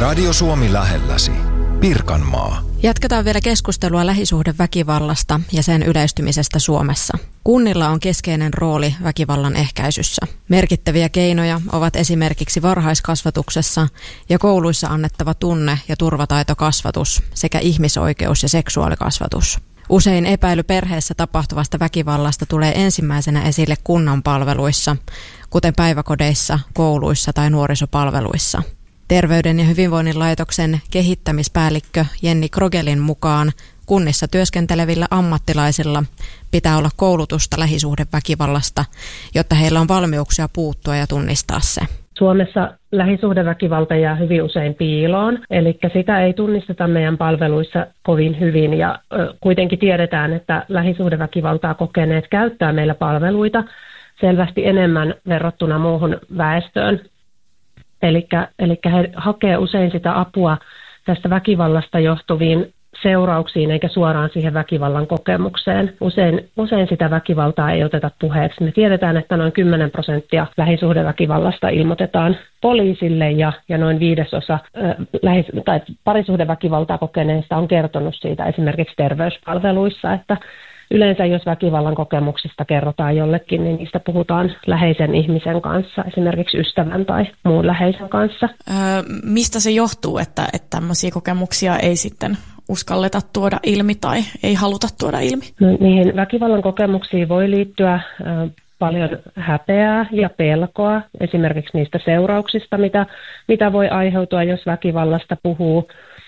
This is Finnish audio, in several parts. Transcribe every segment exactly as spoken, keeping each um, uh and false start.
Radio Suomi lähelläsi. Pirkanmaa. Jatketaan vielä keskustelua lähisuhdeväkivallasta ja sen yleistymisestä Suomessa. Kunnilla on keskeinen rooli väkivallan ehkäisyssä. Merkittäviä keinoja ovat esimerkiksi varhaiskasvatuksessa ja kouluissa annettava tunne- ja turvataitokasvatus sekä ihmisoikeus- ja seksuaalikasvatus. Usein epäily perheessä tapahtuvasta väkivallasta tulee ensimmäisenä esille kunnan palveluissa, kuten päiväkodeissa, kouluissa tai nuorisopalveluissa. Terveyden ja hyvinvoinnin laitoksen kehittämispäällikkö Jenni Krogelin mukaan kunnissa työskentelevillä ammattilaisilla pitää olla koulutusta lähisuhdeväkivallasta, jotta heillä on valmiuksia puuttua ja tunnistaa se. Suomessa lähisuhdeväkivalta jää hyvin usein piiloon, eli sitä ei tunnisteta meidän palveluissa kovin hyvin ja ö, kuitenkin tiedetään, että lähisuhdeväkivaltaa kokeneet käyttää meillä palveluita selvästi enemmän verrattuna muuhun väestöön. Eli, eli he hakee usein sitä apua tästä väkivallasta johtuviin seurauksiin eikä suoraan siihen väkivallan kokemukseen. Usein, usein sitä väkivaltaa ei oteta puheeksi. Me tiedetään, että noin kymmenen prosenttia lähisuhdeväkivallasta ilmoitetaan poliisille ja, ja noin viidesosa äh, lähis- tai parisuhdeväkivaltaa kokeneista on kertonut siitä esimerkiksi terveyspalveluissa, että yleensä jos väkivallan kokemuksista kerrotaan jollekin, niin niistä puhutaan läheisen ihmisen kanssa, esimerkiksi ystävän tai muun läheisen kanssa. Öö, mistä se johtuu, että, että tämmöisiä kokemuksia ei sitten uskalleta tuoda ilmi tai ei haluta tuoda ilmi? No, niihin väkivallan kokemuksiin voi liittyä äh, paljon häpeää ja pelkoa, esimerkiksi niistä seurauksista, mitä, mitä voi aiheutua, jos väkivallasta puhuu.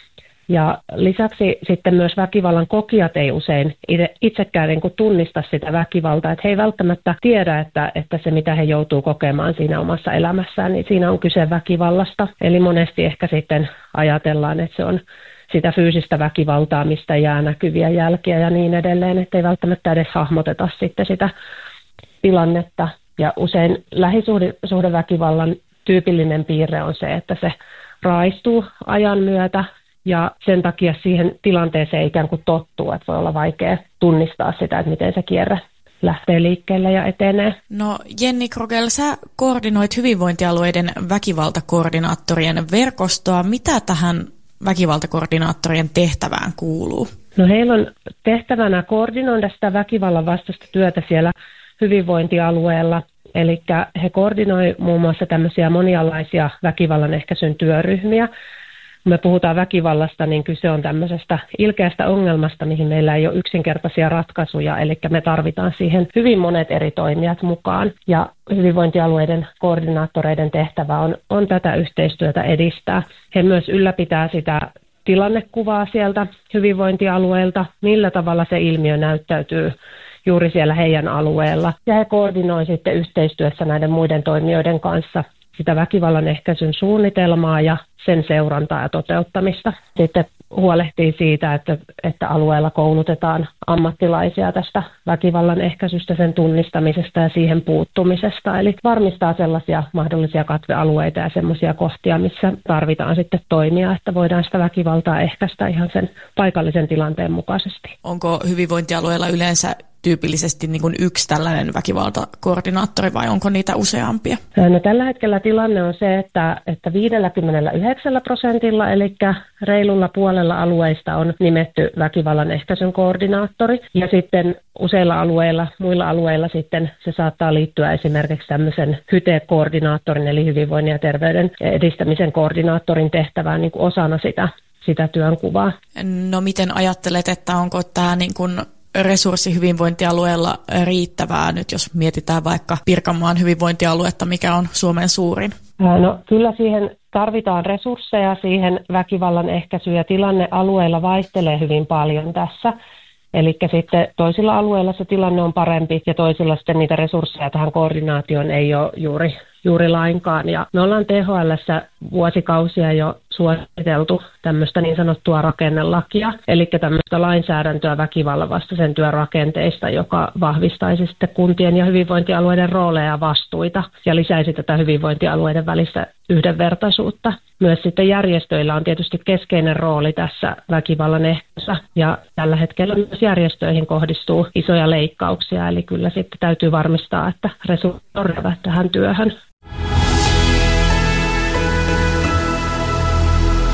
Ja lisäksi sitten myös väkivallan kokijat ei usein itsekään niin kuin tunnista sitä väkivaltaa, että he ei välttämättä tiedä, että, että se mitä he joutuu kokemaan siinä omassa elämässään, niin siinä on kyse väkivallasta. Eli monesti ehkä sitten ajatellaan, että se on sitä fyysistä väkivaltaa, mistä jää näkyviä jälkiä ja niin edelleen, että ei välttämättä edes hahmoteta sitten sitä tilannetta. Ja usein lähisuhdeväkivallan tyypillinen piirre on se, että se raistuu ajan myötä. Ja sen takia siihen tilanteeseen ei ikään kuin tottuu, että voi olla vaikea tunnistaa sitä, että miten se kierre lähtee liikkeelle ja etenee. No Jenni Krogel, sä koordinoit hyvinvointialueiden väkivaltakoordinaattorien verkostoa. Mitä tähän väkivaltakoordinaattorien tehtävään kuuluu? No heillä on tehtävänä koordinoida sitä väkivallan vastaista työtä siellä hyvinvointialueella. Eli he koordinoi muun muassa tämmöisiä monialaisia väkivallan ehkäisyn työryhmiä. Kun me puhutaan väkivallasta, niin kyse on tämmöisestä ilkeästä ongelmasta, mihin meillä ei ole yksinkertaisia ratkaisuja, eli me tarvitaan siihen hyvin monet eri toimijat mukaan. Ja hyvinvointialueiden koordinaattoreiden tehtävä on, on tätä yhteistyötä edistää. He myös ylläpitää sitä tilannekuvaa sieltä hyvinvointialueelta, millä tavalla se ilmiö näyttäytyy juuri siellä heidän alueella. Ja he koordinoi sitten yhteistyössä näiden muiden toimijoiden kanssa sitä väkivallan ehkäisyn suunnitelmaa ja sen seurantaa ja toteuttamista. Sitten huolehtii siitä, että, että alueella koulutetaan ammattilaisia tästä väkivallan ehkäisystä, sen tunnistamisesta ja siihen puuttumisesta. Eli varmistaa sellaisia mahdollisia katvealueita ja sellaisia kohtia, missä tarvitaan sitten toimia, että voidaan sitä väkivaltaa ehkäistä ihan sen paikallisen tilanteen mukaisesti. Onko hyvinvointialueella yleensä tyypillisesti niin kuin yksi tällainen väkivaltakoordinaattori vai onko niitä useampia? No, tällä hetkellä tilanne on se, että, että viisikymmentäyhdeksän prosentilla, eli reilulla puolella alueista on nimetty väkivallan ehkäisyn koordinaattori. Ja sitten useilla alueilla, muilla alueilla sitten se saattaa liittyä esimerkiksi tämmöisen H Y T E-koordinaattorin, eli hyvinvoinnin ja terveyden edistämisen koordinaattorin tehtävään niin kuin osana sitä, sitä työnkuvaa. No miten ajattelet, että onko tämä niin kuin resurssi hyvinvointialueella riittävää nyt, jos mietitään vaikka Pirkanmaan hyvinvointialuetta, mikä on Suomen suurin? No kyllä siihen tarvitaan resursseja siihen väkivallan ehkäisyyn ja tilanne alueilla vaihtelee hyvin paljon tässä. Eli sitten toisilla alueilla se tilanne on parempi ja toisilla sitten niitä resursseja tähän koordinaatioon ei ole juuri, juuri lainkaan. Ja me ollaan T H L:ssä vuosikausia jo suositeltu tämmöistä niin sanottua rakennelakia, eli tämmöistä lainsäädäntöä väkivallan vastaisen työn rakenteista, joka vahvistaisi sitten kuntien ja hyvinvointialueiden rooleja ja vastuita ja lisäisi tätä hyvinvointialueiden välistä yhdenvertaisuutta. Myös sitten järjestöillä on tietysti keskeinen rooli tässä väkivallan ehkäisyssä ja tällä hetkellä myös järjestöihin kohdistuu isoja leikkauksia, eli kyllä sitten täytyy varmistaa, että resurssit riittävät tähän työhön.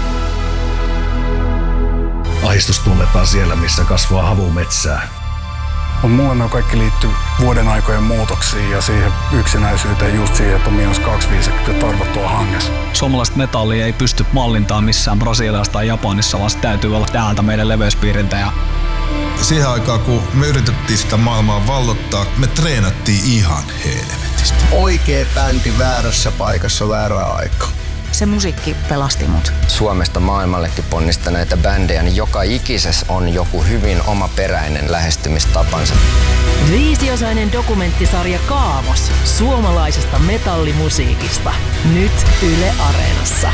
Ristus tunnetaan siellä, missä kasvaa havumetsää. On mulle ne kaikki liittyy vuoden aikojen muutoksiin ja siihen yksinäisyyteen, just siihen, että on miinus kaksikymmentäviisi ja tarvottua hangessa. Suomalaista metallia ei pysty mallintamaan missään Brasiliassa tai Japanissa, vaan se täytyy olla täältä meidän leveyspiiriltä. Ja siihen aikaan, kun me yritettiin sitä maailmaa vallottaa, me treenattiin ihan helvetistä. Oikea bändi väärässä paikassa väärää aikaa. Se musiikki pelasti mut. Suomesta maailmallekin ponnistaneita bändejä, niin joka ikisessä on joku hyvin omaperäinen lähestymistapansa. Viisiosainen dokumenttisarja Kaavos suomalaisesta metallimusiikista. Nyt Yle Areenassa.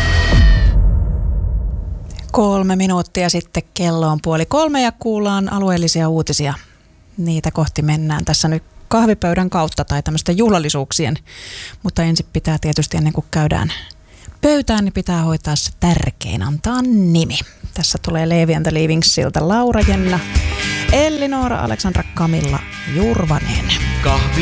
Kolme minuuttia sitten kello on puoli kolme ja kuullaan alueellisia uutisia. Niitä kohti mennään tässä nyt kahvipöydän kautta tai tämmöisten juhlallisuuksien. Mutta ensin pitää tietysti ennen kuin käydään pöytään, niin pitää hoitaa se tärkein, antaa nimi. Tässä tulee Leevi and the Leavingsiltä Laura Jenna, Elli Noora, Aleksandra Kamilla Jurvanen. Kahvi